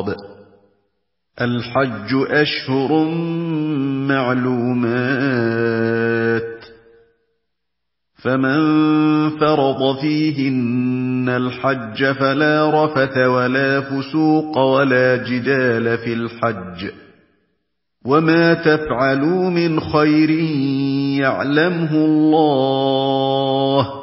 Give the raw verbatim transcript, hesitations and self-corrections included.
الخطاب الحج أشهر معلومات فمن فرض فيهن الحج فلا رفث ولا فسوق ولا جدال في الحج وما تفعلوا من خير يعلمه الله